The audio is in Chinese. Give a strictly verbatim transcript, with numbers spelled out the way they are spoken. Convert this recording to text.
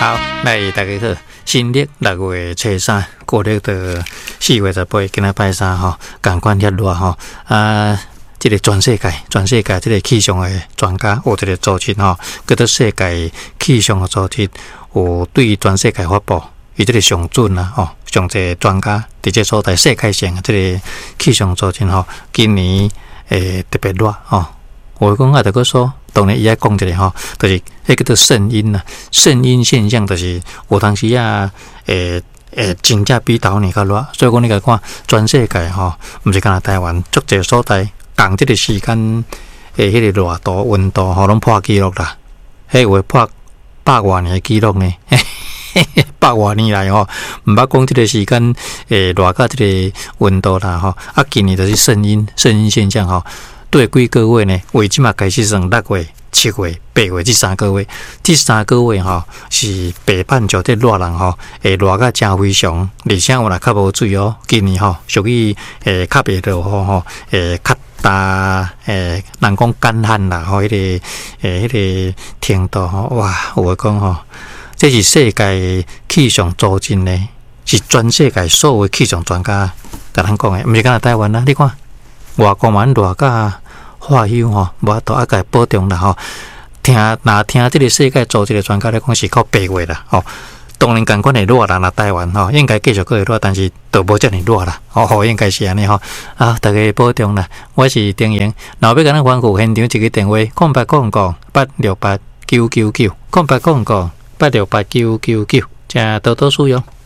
好，来大家好，新历六月初三，过历的四月十八，今仔拜三吼，赶快热热吼啊！这个全世界，全世界这个气象的专家有一个组织吼，叫做世界气象的组织，有对全世界发布，伊这个上准啊吼，上侪专家伫这所在世界性这个气象组织吼，今年诶特别热吼。我讲啊，这个说，当然伊爱讲一个吼，就是迄叫做圣婴啊，圣婴现象就是有当时啊，诶诶，真正比头年较热，所以讲你甲看全世界吼，毋是干那台湾，足侪所在共即个时间诶，迄个热度、温度吼，拢破纪录啦，迄有破百外年的纪录呢，百外年来吼，毋捌讲即个时间诶热到即个温度啦吼，啊，今年就是圣婴圣婴现象吼。对几个月呢？为即嘛开始算六月、七月、八月这三个月，这三个月吼是北半球的热人吼，会热甲真非常，而且有若较无水哦。今年吼属于诶较袂落雨吼，诶较大诶，人讲干旱啦吼，迄、那个诶迄个程度吼，哇，有诶讲吼，这是世界气象组织呢，是全世界所有气象专家甲咱讲诶，毋是干那台湾啦，你看。外国蛮热甲化休吼，无法度啊，甲保重啦吼。听若听即个世界组织的专家来讲是到八月啦吼。当然共款会热啦，若台湾吼应该继续会热，但是都无遮尔热啦。吼，应该是安尼吼。啊，大家保重啦。我是丁莹，若要甲咱环顾现场一个电话：空八空空八六八九九九，空八空空八六八九九九，请多多使用。